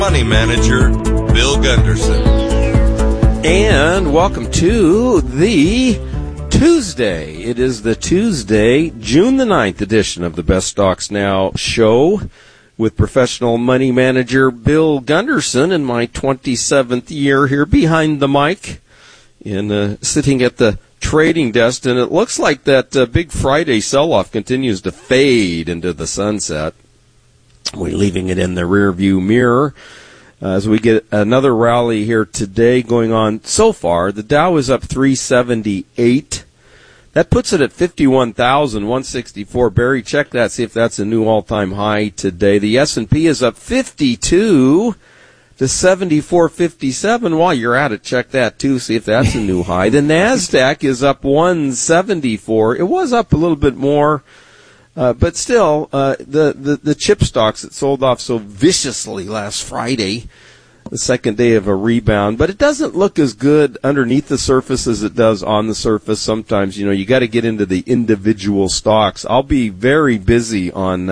Money Manager, Bill Gunderson. And welcome to the Tuesday. It is the Tuesday, June the 9th edition of the Best Stocks Now show with professional money manager Bill Gunderson in my 27th year here behind the mic and sitting at the trading desk. And it looks like that big Friday sell-off continues to fade into the sunset. We're leaving it in the rearview mirror as we get another rally here today going on. So far, the Dow is up 378. That puts it at 51,164. Barry, check that, see if that's a new all-time high today. The S&P is up 52 to 74.57. While you're at it, check that too, see if that's a new high. The NASDAQ is up 174. It was up a little bit more. But still, the chip stocks that sold off so viciously last Friday, the second day of a rebound, but it doesn't look as good underneath the surface as it does on the surface. Sometimes, you got to get into the individual stocks. I'll be very busy on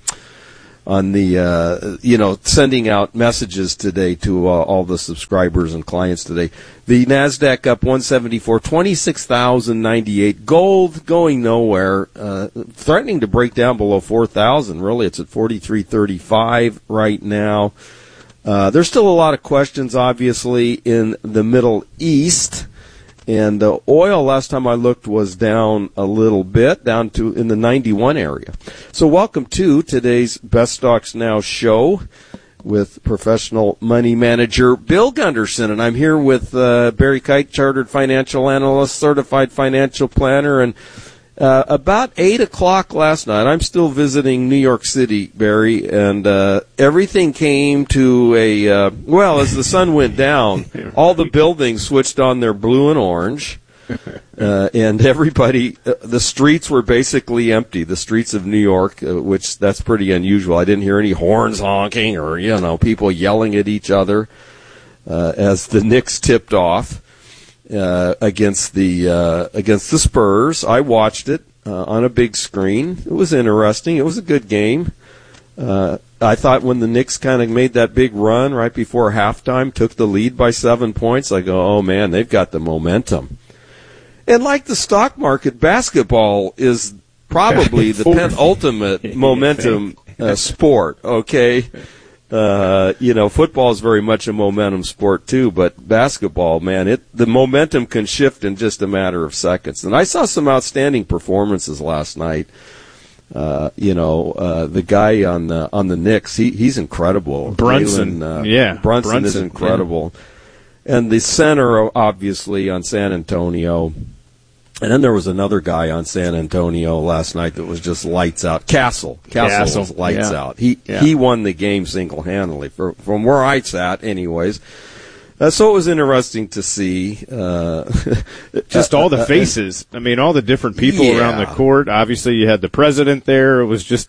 the sending out messages today to all the subscribers and clients today. The NASDAQ up 174, 26,098. Gold going nowhere, threatening to break down below 4,000. Really, it's at 43.35 right now. There's still a lot of questions, obviously, in the Middle East. And oil, last time I looked, was down a little bit, down to in the 91 area. So welcome to today's Best Stocks Now show with professional money manager Bill Gunderson. And I'm here with Barry Kite, chartered financial analyst, certified financial planner. And about 8 o'clock last night, I'm still visiting New York City, Barry, and everything came to as the sun went down, all the buildings switched on their blue and orange, and everybody, the streets were basically empty, the streets of New York, which that's pretty unusual. I didn't hear any horns honking or, people yelling at each other as the Knicks tipped off against the Spurs. I watched it on a big screen. It was interesting. It was a good game. I thought when the Knicks kind of made that big run right before halftime, took the lead by 7 points, I go, oh man, they've got the momentum. And like the stock market, basketball is probably the penultimate momentum sport, okay? Football is very much a momentum sport too, but basketball, man, the momentum can shift in just a matter of seconds. And I saw some outstanding performances last night. The guy on the Knicks, he's incredible. Brunson, Brunson is incredible. Yeah. And the center, obviously, on San Antonio. And then there was another guy on San Antonio last night that was just lights out. Castle was lights out. He won the game single-handedly, from where I sat anyways. So it was interesting to see. Just all the faces. I mean, all the different people around the court. Obviously, you had the president there. It was just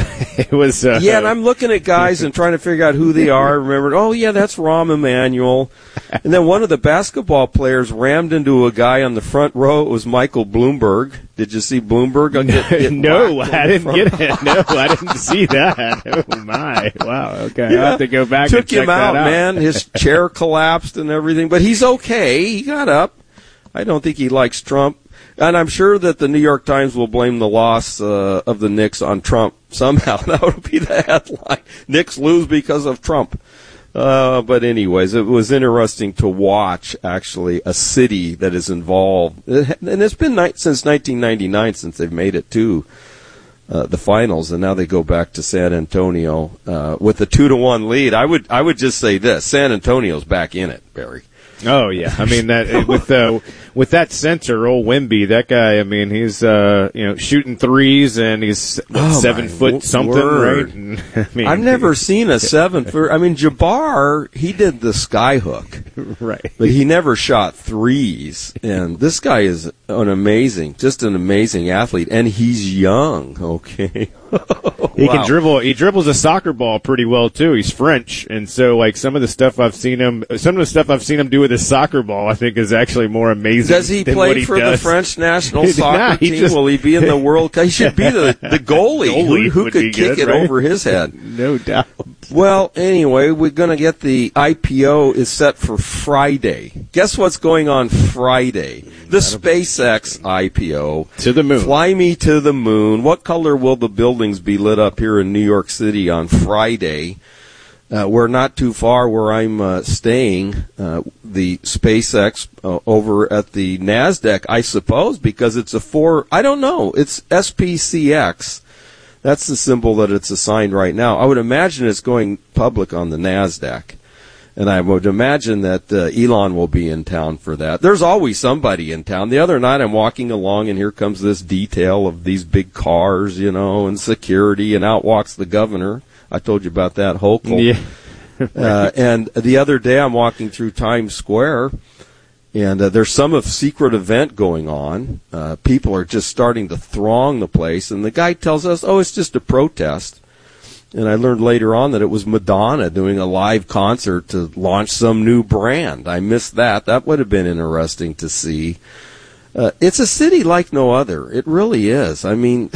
and I'm looking at guys and trying to figure out who they are. I remembered, that's Rahm Emanuel. And then one of the basketball players rammed into a guy on the front row. It was Michael Bloomberg. Did you see Bloomberg? No, I didn't get it. No, I didn't see that. Oh, my. Wow, okay. Yeah. I'll have to go back and check Took him out, man. His chair collapsed and everything, but he's okay. He got up. I don't think he likes Trump. And I'm sure that the New York Times will blame the loss of the Knicks on Trump somehow. That would be the headline. Knicks lose because of Trump. But anyways, it was interesting to watch, actually, a city that is involved. And it's been since 1999 since they've made it to the finals, and now they go back to San Antonio with a 2-1 lead. I would just say this: San Antonio's back in it, Barry. Oh yeah, I mean that with that center, old Wemby, that guy. I mean, he's shooting threes, and he's 7 foot something, word. right? And, I mean, I've never seen a 7 foot. I mean, Jabbar, he did the sky hook, right? But he never shot threes. And this guy is an amazing athlete, and he's young. Okay. He can dribble. He dribbles a soccer ball pretty well too. He's French, and so like some of the stuff I've seen him do with his soccer ball, I think is actually more amazing. Does he play for the French national soccer team? Will he be in the World Cup? He should be the goalie who could kick it over his head. No doubt. Well, anyway, we're going to get the IPO is set for Friday. Guess what's going on Friday? The SpaceX IPO. To the moon. Fly me to the moon. What color will the buildings be lit up here in New York City on Friday? We're not too far where I'm staying. The SpaceX over at the NASDAQ, I suppose, because it's I don't know. It's SPCX. That's the symbol that it's assigned right now. I would imagine it's going public on the NASDAQ. And I would imagine that Elon will be in town for that. There's always somebody in town. The other night I'm walking along and here comes this detail of these big cars, and security, and out walks the governor. I told you about that, Hochul. Yeah. And the other day I'm walking through Times Square, and there's some secret event going on. People are just starting to throng the place, and the guy tells us, it's just a protest. And I learned later on that it was Madonna doing a live concert to launch some new brand. I missed that. That would have been interesting to see. It's a city like no other. It really is. I mean,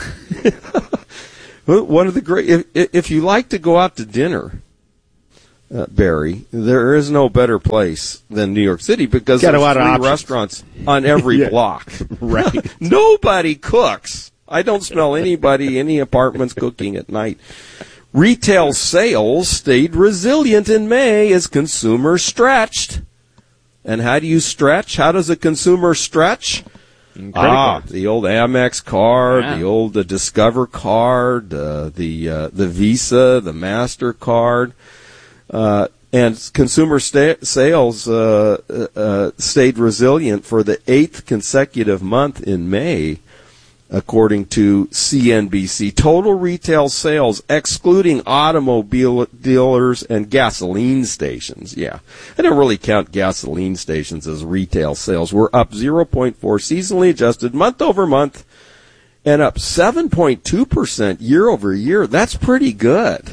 one of the great. If you like to go out to dinner, Barry, there is no better place than New York City because there's 3 restaurants on every block. Right. Nobody cooks. I don't smell any apartments cooking at night. Retail sales stayed resilient in May as consumers stretched. And how do you stretch? How does a consumer stretch? The old Amex card, the old Discover card, the Visa, the MasterCard. And consumer sales stayed resilient for the 8th consecutive month in May, according to CNBC. Total retail sales, excluding automobile dealers and gasoline stations. Yeah, I don't really count gasoline stations as retail sales. We're up 0.4 seasonally adjusted month over month and up 7.2% year over year. That's pretty good.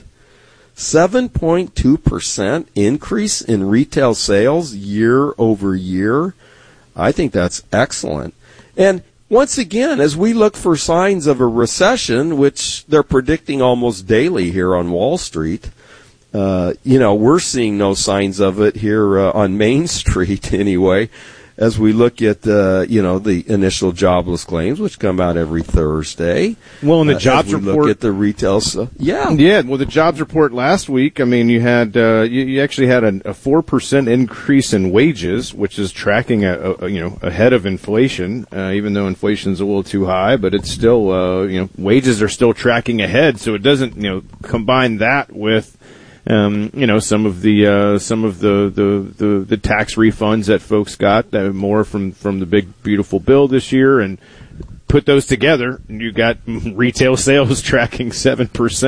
7.2% increase in retail sales year over year. I think that's excellent. And once again, as we look for signs of a recession, which they're predicting almost daily here on Wall Street, we're seeing no signs of it here on Main Street anyway. As we look at the initial jobless claims, which come out every Thursday. Well, in the jobs report, look at the retail stuff. Yeah. Well, the jobs report last week. I mean, you had you actually had a 4% increase in wages, which is tracking ahead of inflation. Even though inflation's a little too high, but it's still wages are still tracking ahead. So it doesn't combine that with some of the tax refunds that folks got, more from the big beautiful bill this year, and put those together, and you got retail sales tracking 7%,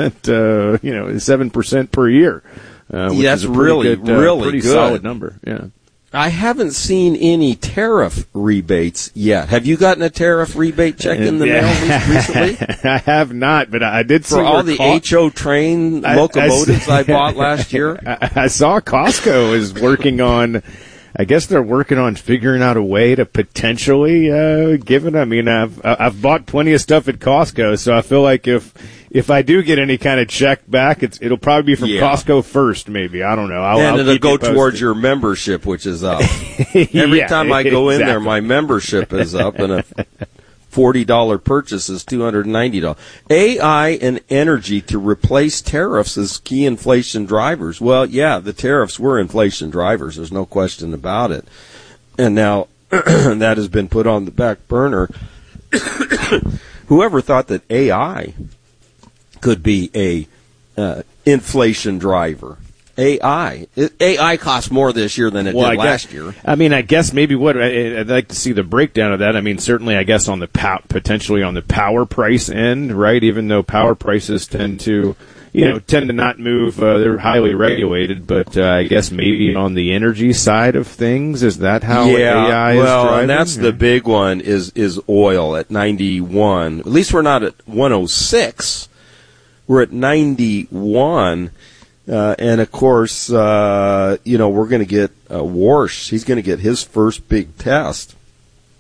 7% per year. Which that's is a really pretty good. Solid number. Yeah. I haven't seen any tariff rebates yet. Have you gotten a tariff rebate check in the mail recently? I have not, but I did see for all the HO train locomotives I bought last year. I saw Costco is working on. I guess they're working on figuring out a way to potentially give it. I mean, I've bought plenty of stuff at Costco, so I feel like if I do get any kind of check back, it'll probably be from Costco first, maybe. I don't know. And it'll go towards your membership, which is up. Every time I go in there, my membership is up, and a $40 purchase is $290. AI and energy to replace tariffs as key inflation drivers. Well, yeah, the tariffs were inflation drivers. There's no question about it. And now that has been put on the back burner. Whoever thought that AI could be a inflation driver? AI costs more this year than it did last year. I mean, I guess maybe I'd like to see the breakdown of that. I mean, certainly, I guess on the potentially on the power price end, right? Even though power prices tend to not move, they're highly regulated. But I guess maybe on the energy side of things, is that how AI is driving? And that's the big one is oil at 91. At least we're not at 106. We're at 91. And of course, we're going to get Warsh. He's going to get his first big test.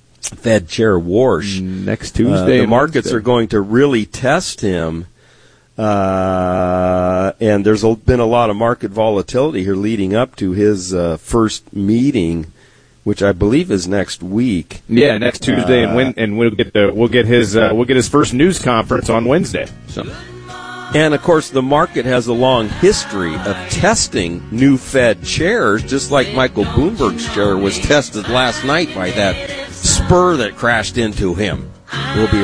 Fed Chair Warsh next Tuesday. The markets are going to really test him And there's been a lot of market volatility here leading up to his first meeting, which I believe is next week. Yeah, next Tuesday, and we'll get his first news conference on Wednesday. So. And of course, the market has a long history of testing new Fed chairs, just like Michael Bloomberg's chair was tested last night by that spur that crashed into him. We'll be